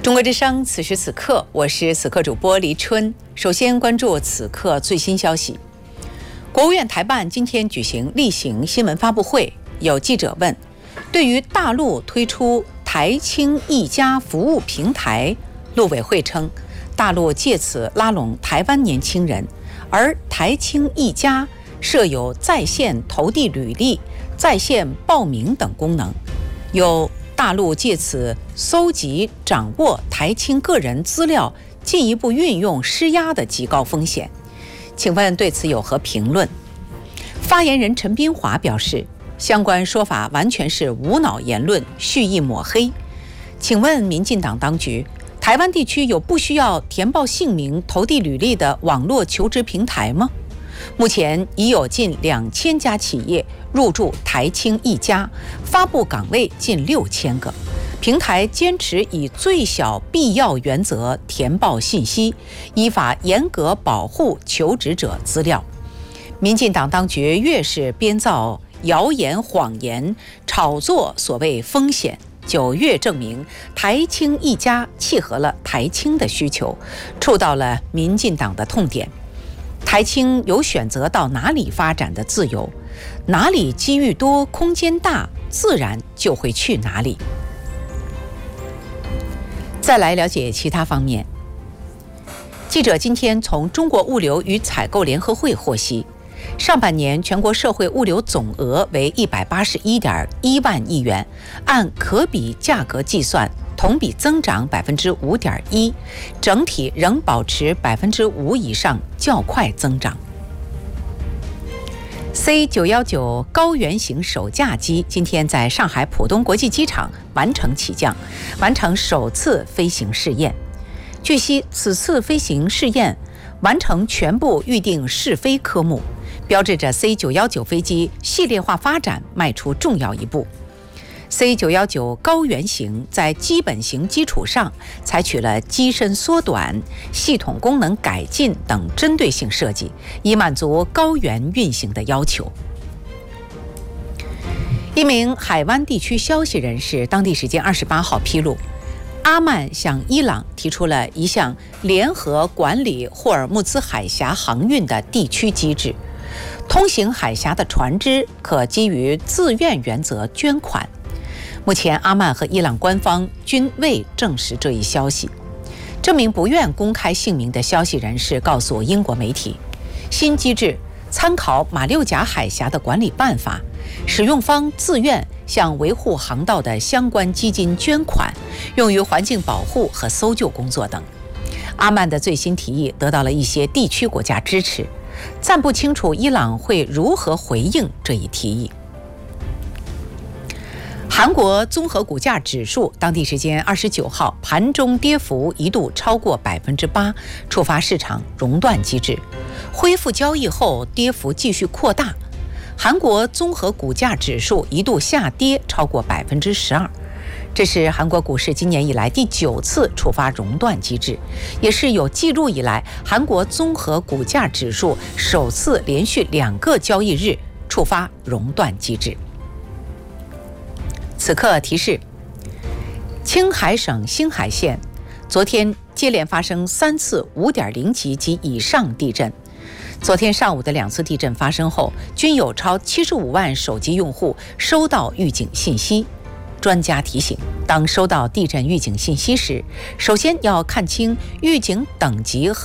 中国之声，此时此刻，我是此刻主播黎春。首先关注此刻最新消息。国务院台办今天举行例行新闻发布会，有记者问，对于大陆推出台青一家服务平台，陆委会称，大陆借此拉拢台湾年轻人，而台青一家设有在线投递履历、在线报名等功能，有大陆借此搜集、掌握台青个人资料，进一步运用施压的极高风险。请问对此有何评论？发言人陈斌华表示，相关说法完全是无脑言论，蓄意抹黑。请问民进党当局，台湾地区有不需要填报姓名、投递履历的网络求职平台吗？目前已有近2000家企业入驻台青一家，发布岗位近6000个。平台坚持以最小必要原则填报信息，依法严格保护求职者资料。民进党当局越是编造谣言、谎言，炒作所谓风险，就越证明台青一家契合了台青的需求，触到了民进党的痛点。台青有选择到哪里发展的自由，哪里机遇多、空间大，自然就会去哪里。再来了解其他方面。记者今天从中国物流与采购联合会获悉，上半年全国社会物流总额为181.1万亿元，按可比价格计算，同比增长5.1%，整体仍保持5%以上较快增长。C919高原型首架机今天在上海浦东国际机场完成起降，完成首次飞行试验。据悉，此次飞行试验完成全部预定试飞科目，标志着 C919飞机系列化发展迈出重要一步。C919高原型在基本型基础上采取了机身缩短、系统功能改进等针对性设计，以满足高原运行的要求。一名海湾地区消息人士当地时间28号披露，阿曼向伊朗提出了一项联合管理霍尔木兹海峡航运的地区机制，通行海峡的船只可基于自愿原则捐款。目前，阿曼和伊朗官方均未证实这一消息。这名不愿公开姓名的消息人士告诉英国媒体，新机制参考马六甲海峡的管理办法，使用方自愿向维护航道的相关基金捐款，用于环境保护和搜救工作等。阿曼的最新提议得到了一些地区国家支持，暂不清楚伊朗会如何回应这一提议。韩国综合股价指数当地时间29号盘中跌幅一度超过8%，触发市场熔断机制。恢复交易后，跌幅继续扩大。韩国综合股价指数一度下跌超过12%，这是韩国股市今年以来第9次触发熔断机制，也是有记录以来韩国综合股价指数首次连续2个交易日触发熔断机制。此刻提示，青海省兴海县昨天接连发生3次5.0级及以上地震。昨天上午的2次地震发生后，均有超75万手机用户收到预警信息。专家提醒，当收到地震预警信息时，首先要看清预警等级和